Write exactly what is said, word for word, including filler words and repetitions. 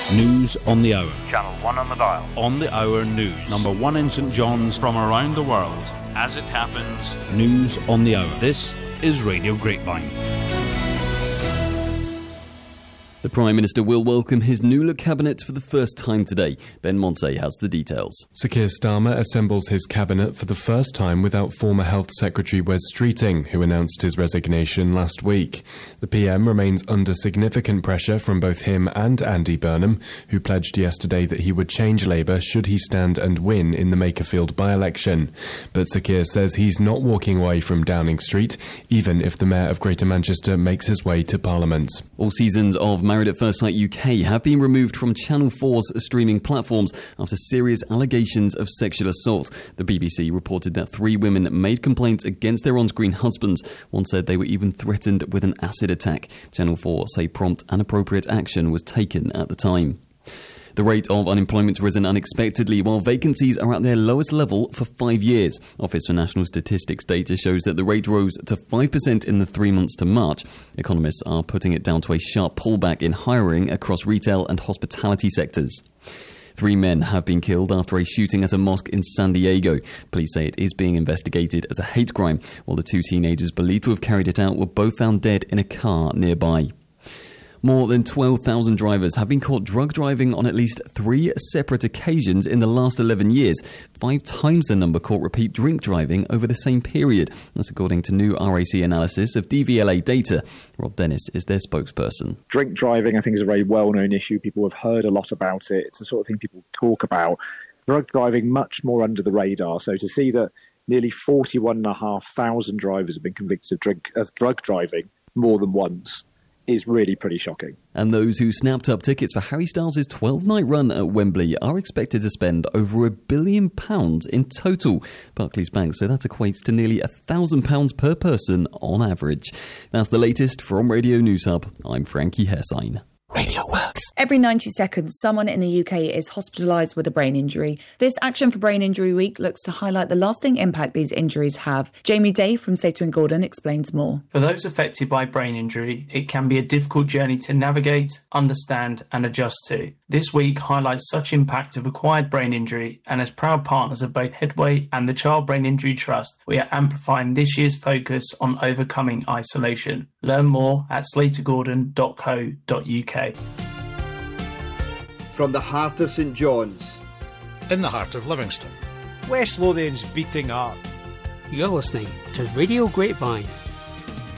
News on the hour. Channel one on the dial. On the hour news. Number one in St John's. From around the world. As it happens. News on the hour. This is Radio Grapevine. The Prime Minister will welcome his new cabinet for the first time today. Ben Montse has the details. Sir Keir Starmer assembles his cabinet for the first time without former Health Secretary Wes Streeting, who announced his resignation last week. The P M remains under significant pressure from both him and Andy Burnham, who pledged yesterday that he would change Labour should he stand and win in the Makerfield by-election. But Sir Keir says he's not walking away from Downing Street, even if the Mayor of Greater Manchester makes his way to Parliament. All seasons of Married at First Sight U K have been removed from Channel four's streaming platforms after serious allegations of sexual assault. The B B C reported that three women made complaints against their on-screen husbands. One said they were even threatened with an acid attack. Channel four say prompt and appropriate action was taken at the time. The rate of unemployment has risen unexpectedly while vacancies are at their lowest level for five years. Office for National Statistics data shows that the rate rose to five percent in the three months to March. Economists are putting it down to a sharp pullback in hiring across retail and hospitality sectors. Three men have been killed after a shooting at a mosque in San Diego. Police say it is being investigated as a hate crime, while the two teenagers believed to have carried it out were both found dead in a car nearby. More than twelve thousand drivers have been caught drug driving on at least three separate occasions in the last eleven years, five times the number caught repeat drink driving over the same period. That's according to new R A C analysis of D V L A data. Rob Dennis is their spokesperson. Drink driving, I think, is a very well-known issue. People have heard a lot about it. It's the sort of thing people talk about. Drug driving, much more under the radar. So to see that nearly forty-one thousand five hundred drivers have been convicted of, drink, of drug driving more than once is really pretty shocking. And those who snapped up tickets for Harry Styles' twelve-night run at Wembley are expected to spend over a billion pounds in total. Barclays Bank say that equates to nearly a thousand pounds per person on average. That's the latest from Radio News Hub. I'm Frankie Hersign. Radio works. Every ninety seconds, someone in the U K is hospitalised with a brain injury. This Action for Brain Injury Week looks to highlight the lasting impact these injuries have. Jamie Day from Slater and Gordon explains more. For those affected by brain injury, it can be a difficult journey to navigate, understand and adjust to. This week highlights such impact of acquired brain injury, and as proud partners of both Headway and the Child Brain Injury Trust, we are amplifying this year's focus on overcoming isolation. Learn more at slater gordon dot co dot uk. From the heart of St John's, in the heart of Livingston, West Lothian's beating heart. You're listening to Radio Grapevine.